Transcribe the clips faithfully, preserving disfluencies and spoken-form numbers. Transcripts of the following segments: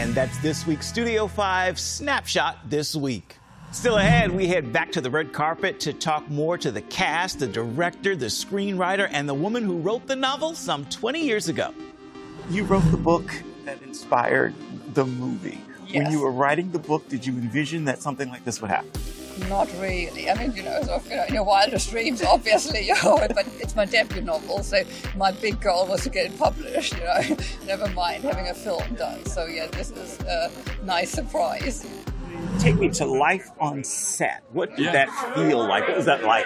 And that's this week's Studio five Snapshot This Week. Still ahead, we head back to the red carpet to talk more to the cast, the director, the screenwriter, and the woman who wrote the novel some twenty years ago. You wrote the book that inspired the movie. Yes. When you were writing the book, did you envision that something like this would happen? Not really. I mean, you know, sort of, you know, in your wildest dreams, obviously, you know, but it's my debut novel, so my big goal was to get it published, you know, never mind having a film done. So, yeah, this is a nice surprise. Take me to life on set. What did Yeah. that feel like? What was that like?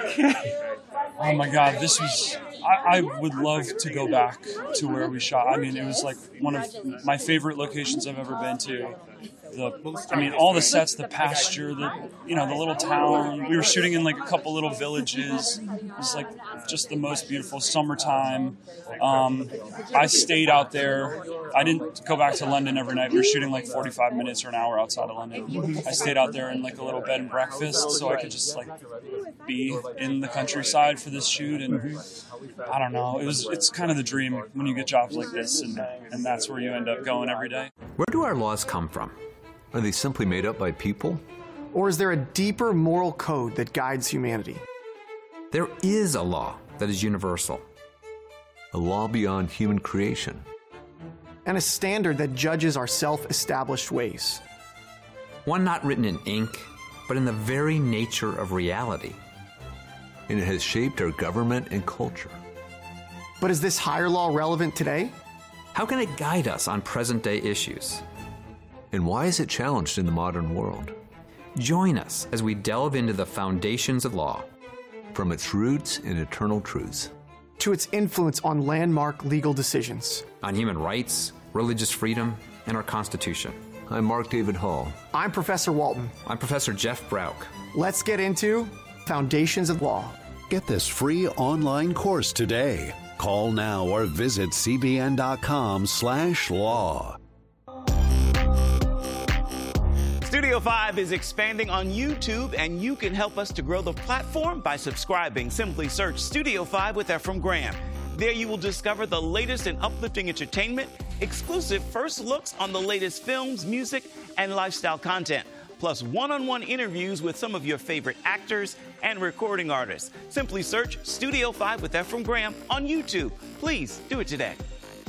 Oh my God, this was, I, I would love to go back to where we shot. I mean, it was like one of my favorite locations I've ever been to. The, I mean, all the sets, the pasture, the, you know, the little town. We were shooting in like a couple little villages. It was like just the most beautiful summertime. Um, I stayed out there. I didn't go back to London every night. We were shooting like forty-five minutes or an hour outside of London. I stayed out there in like a little bed and breakfast so I could just like be in the countryside for this shoot. And I don't know, it was, it's kind of the dream when you get jobs like this, and, and that's where you end up going every day. Where do our laws come from? Are they simply made up by people? Or is there a deeper moral code that guides humanity? There is a law that is universal. A law beyond human creation. And a standard that judges our self-established ways. One not written in ink, but in the very nature of reality. And it has shaped our government and culture. But is this higher law relevant today? How can it guide us on present-day issues? And why is it challenged in the modern world? Join us as we delve into the foundations of law. From its roots and eternal truths. To its influence on landmark legal decisions. On human rights, religious freedom, and our Constitution. I'm Mark David Hall. I'm Professor Walton. I'm Professor Jeff Brauch. Let's get into Foundations of Law. Get this free online course today. Call now or visit cbn.com slash law. Studio five is expanding on YouTube, and you can help us to grow the platform by subscribing. Simply search Studio five with Efrem Graham. There you will discover the latest in uplifting entertainment, exclusive first looks on the latest films, music, and lifestyle content, plus one-on-one interviews with some of your favorite actors and recording artists. Simply search Studio five with Efrem Graham on YouTube. Please do it today.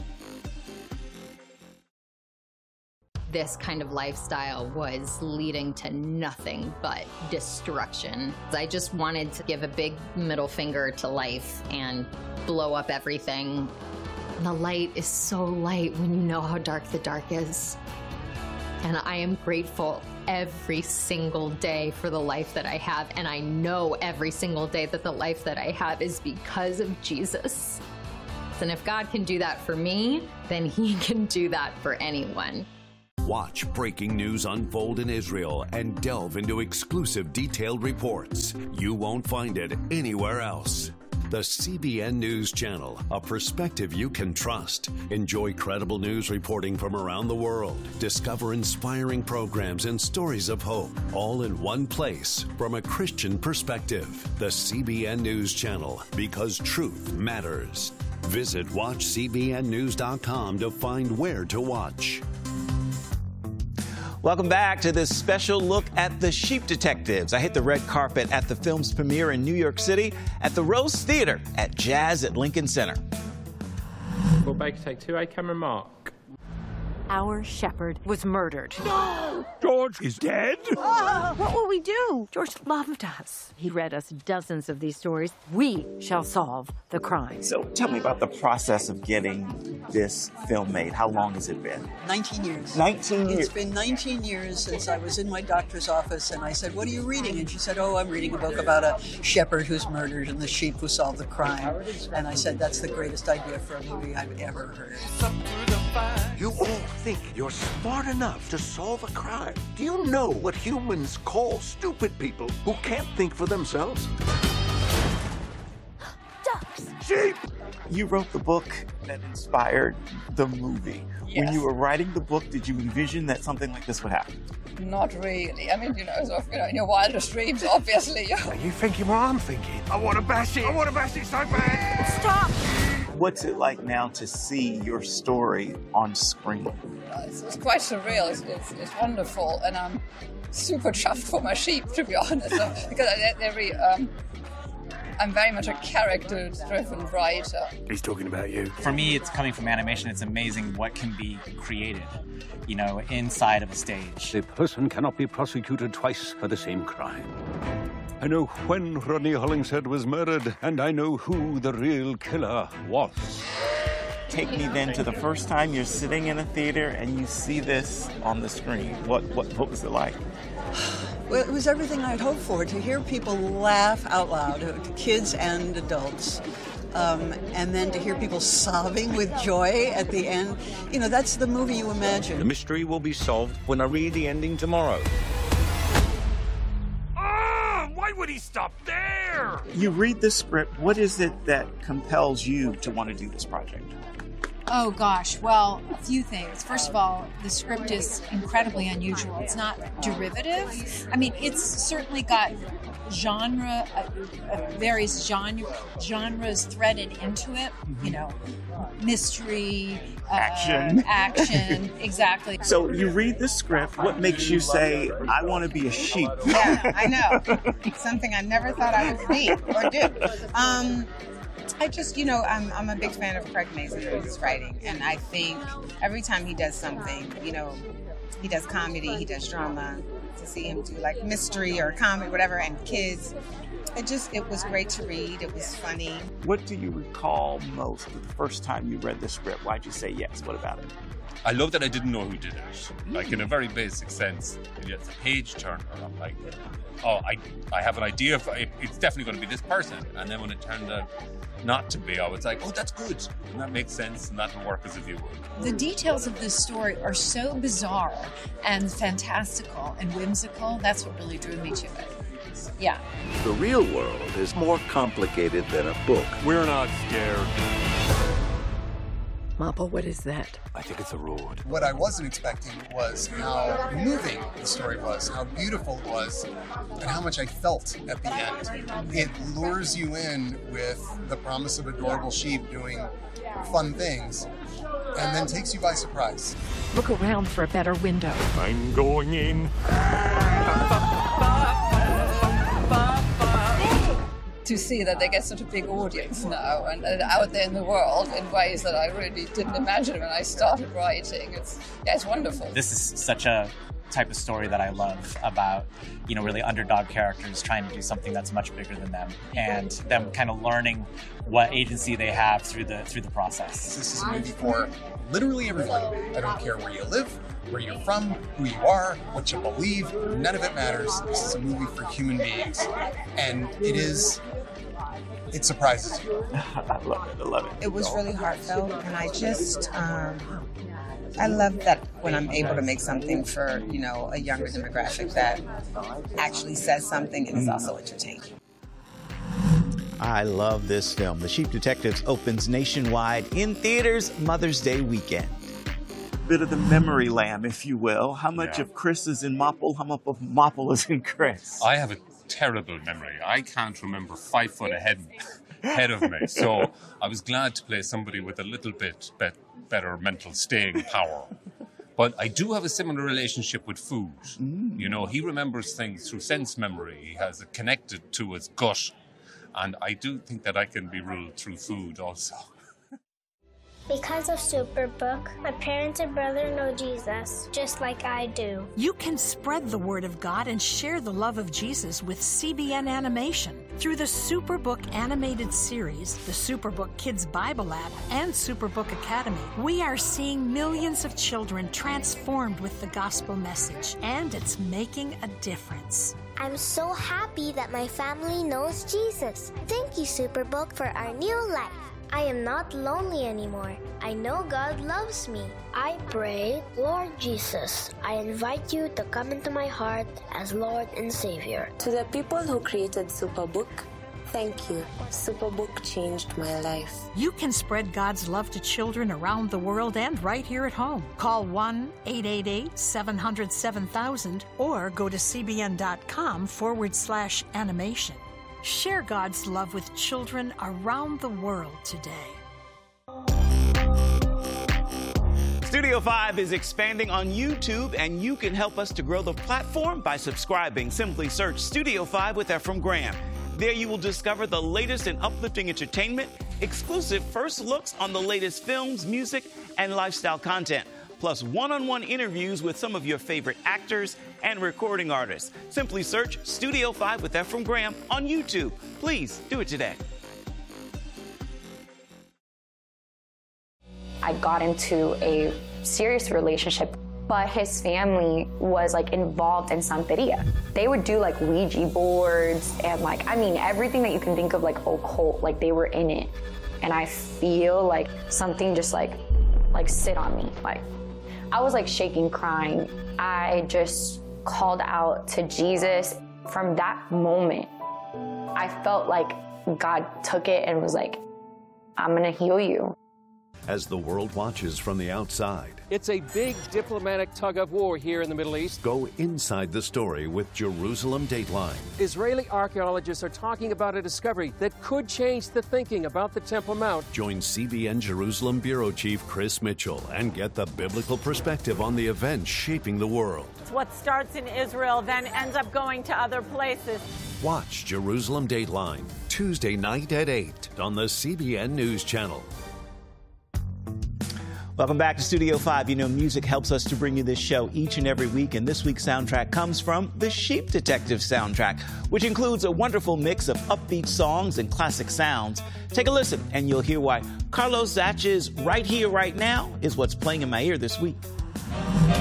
This kind of lifestyle was leading to nothing but destruction. I just wanted to give a big middle finger to life and blow up everything. The light is so light when you know how dark the dark is. And I am grateful every single day for the life that I have. And I know every single day that the life that I have is because of Jesus. And if God can do that for me, then he can do that for anyone. Watch breaking news unfold in Israel and delve into exclusive detailed reports. You won't find it anywhere else. The C B N News Channel, a perspective you can trust. Enjoy credible news reporting from around the world. Discover inspiring programs and stories of hope, all in one place from a Christian perspective. The C B N News Channel, because truth matters. Visit watch c b n news dot com to find where to watch. Welcome back to this special look at The Sheep Detectives. I hit the red carpet at the film's premiere in New York City at the Rose Theater at Jazz at Lincoln Center. Well, Baker, take two, A camera mark. Our shepherd was murdered. No! George is dead? Oh, what will we do? George loved us. He read us dozens of these stories. We shall solve the crime. So tell me about the process of getting this film made. How long has it been? nineteen years. nineteen years. It's been nineteen years since I was in my doctor's office, and I said, what are you reading? And she said, oh, I'm reading a book about a shepherd who's murdered and the sheep who solved the crime. And I said, that's the greatest idea for a movie I've ever heard. You all think you're smart enough to solve a crime. Do you know what humans call stupid people who can't think for themselves? Ducks! Sheep! You wrote the book that inspired the movie. Yes. When you were writing the book, did you envision that something like this would happen? Not really. I mean, you know, sort of, you know, in your wildest dreams, obviously. Are you thinking what I'm thinking? I want to bash it! I want to bash it so bad! Stop! What's it like now to see your story on screen? It's, it's quite surreal. It's, it's, it's wonderful, and I'm super chuffed for my sheep, to be honest, so, because I, they're very, um, I'm very much a character-driven writer. He's talking about you. For me, it's coming from animation. It's amazing what can be created, you know, inside of a stage. A person cannot be prosecuted twice for the same crime. I know when Rodney Hollingshead was murdered, and I know who the real killer was. Take me then to the first time you're sitting in a theater and you see this on the screen. What what, what was it like? Well, it was everything I'd hoped for, to hear people laugh out loud, kids and adults. Um, and then to hear people sobbing with joy at the end. You know, that's the movie you imagine. The mystery will be solved when I read the ending tomorrow. Ah! Why would he stop there? You read the script. What is it that compels you to want to do this project? Oh gosh, well, a few things. First of all, the script is incredibly unusual. It's not derivative. I mean, it's certainly got genre, uh, uh, various genre, genres threaded into it. You know, mystery, uh, action, action, exactly. So you read the script. What makes you say, "I want to be a sheep"? Yeah, I know. Something I never thought I would be or do. Um, I just, you know, I'm I'm a big fan of Craig Mazin's writing, and I think every time he does something, you know, he does comedy, he does drama. To see him do like mystery or comedy, whatever, and kids, it just it was great to read. It was funny. What do you recall most of the first time you read the script? Why'd you say yes? What about it? I love that I didn't know who did it. Like, in a very basic sense, it's a page turner. I'm like, oh, I, I have an idea of it, it's definitely going to be this person. And then when it turned out not to be, I was like, oh, that's good. And that makes sense, and that'll work as a viewer. The details of this story are so bizarre and fantastical and whimsical. That's what really drew me to it. Yeah. The real world is more complicated than a book. We're not scared. Mappa, what is that? I think it's a road. What I wasn't expecting was how moving the story was, how beautiful it was, and how much I felt at the end. It lures you in with the promise of adorable sheep doing fun things, and then takes you by surprise. Look around for a better window. I'm going in. To see that they get such a big audience now and, and out there in the world in ways that I really didn't imagine when I started writing. It's yeah, it's wonderful. This is such a type of story that I love about, you know, really underdog characters trying to do something that's much bigger than them, and them kind of learning what agency they have through the through the process. This is a movie for literally everyone. I don't care where you live, where you're from, who you are, what you believe, none of it matters. This is a movie for human beings. And it is, it surprises you. I love it, I love it. It was really heartfelt, and I just, um, I love that when I'm able to make something for, you know, a younger demographic that actually says something and is also entertaining. I love this film. The Sheep Detectives opens nationwide in theaters Mother's Day weekend. Bit of the memory lamb, if you will. How much Yeah. of Chris is in Mopple? How much of Mopple is in Chris? I have a terrible memory. I can't remember five foot ahead, ahead of me. So I was glad to play somebody with a little bit be- better mental staying power. But I do have a similar relationship with food. Mm. You know, he remembers things through sense memory. He has it connected to his gut. And I do think that I can be ruled through food also. Because of Superbook, my parents and brother know Jesus, just like I do. You can spread the word of God and share the love of Jesus with C B N Animation. Through the Superbook animated series, the Superbook Kids Bible app, and Superbook Academy, we are seeing millions of children transformed with the gospel message, and it's making a difference. I'm so happy that my family knows Jesus. Thank you, Superbook, for our new life. I am not lonely anymore. I know God loves me. I pray, Lord Jesus, I invite you to come into my heart as Lord and Savior. To the people who created Superbook, thank you. Superbook changed my life. You can spread God's love to children around the world and right here at home. Call one eight eight eight, seven hundred, seven thousand or go to cbn.com forward slash animation. Share God's love with children around the world today. Studio five is expanding on YouTube, and you can help us to grow the platform by subscribing. Simply search Studio five with Efrem Graham. There you will discover the latest in uplifting entertainment, exclusive first looks on the latest films, music, and lifestyle content, plus one-on-one interviews with some of your favorite actors and recording artists. Simply search Studio five with Efrem Graham on YouTube. Please do it today. I got into a serious relationship, but his family was like involved in Santeria. They would do like Ouija boards and like, I mean, everything that you can think of like occult, like they were in it. And I feel like something just like, like sit on me. Like I was like shaking, crying. I just called out to Jesus. From that moment, I felt like God took it and was like, I'm gonna heal you. As the world watches from the outside, it's a big diplomatic tug of war here in the Middle East. Go inside the story with Jerusalem Dateline. Israeli archaeologists are talking about a discovery that could change the thinking about the Temple Mount. Join C B N Jerusalem Bureau Chief Chris Mitchell and get the biblical perspective on the events shaping the world. What starts in Israel then ends up going to other places. Watch Jerusalem Dateline Tuesday night at eight on the C B N News Channel. Welcome back to Studio five. You know, music helps us to bring you this show each and every week, and this week's soundtrack comes from the Sheep Detective soundtrack, which includes a wonderful mix of upbeat songs and classic sounds. Take a listen, and you'll hear why Carlos Zach's Right Here, Right Now is what's playing in my ear this week.